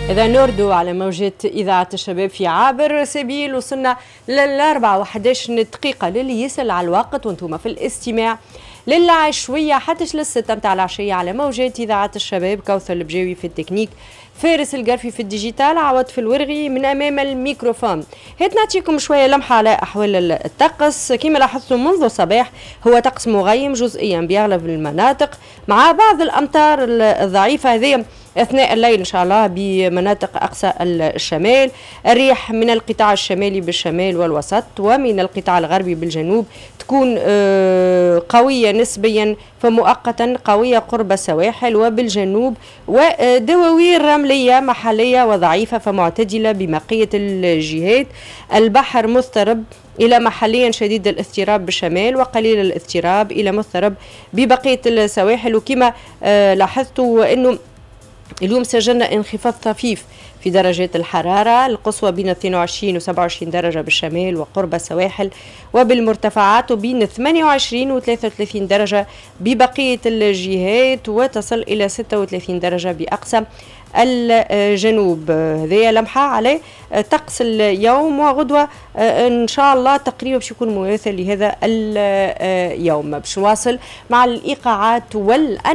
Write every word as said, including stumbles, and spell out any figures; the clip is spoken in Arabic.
إذا نردوا على موجة إذاعة الشباب في عابر سبيل، وصلنا للأربعة وحداش دقيقة للي يسأل على الوقت وانتم في الاستماع للعشوية حتى للستة متاع العشية على موجات إذاعة الشباب. كوثر البجاوي في التكنيك، فارس القرفي في الديجيتال، عوض في الورغي من أمام الميكروفون. هات نعطيكم شوية لمحة على أحوال الطقس. كما لاحظتوا منذ الصباح هو طقس مغيم جزئيا بأغلب المناطق، مع بعض الأمطار الضعيفة هذه أثناء الليل إن شاء الله بمناطق أقصى الشمال. الريح من القطاع الشمالي بالشمال والوسط ومن القطاع الغربي بالجنوب تكون قوية نسبيا فمؤقتا قوية قرب السواحل وبالجنوب، ودواوير رملية محلية وضعيفة فمعتدلة ببقية الجهات. البحر مضطرب إلى محليا شديد الاضطراب بالشمال وقليل الاضطراب إلى مضطرب ببقية السواحل. وكما لاحظتوا أنه اليوم سجلنا انخفاض طفيف في درجات الحرارة، القصوى بين اثنين وعشرين و سبعة وعشرين درجة بالشمال وقرب السواحل، وبالمرتفعات بين ثمانية وعشرين و ثلاثة وثلاثين درجة ببقية الجهات، وتصل إلى ستة وثلاثين درجة بأقصى الجنوب. هذه لمحة على طقس اليوم، وغدوة إن شاء الله تقريبا باش يكون مماثل لهذا اليوم. باش نواصل مع الإيقاعات والأن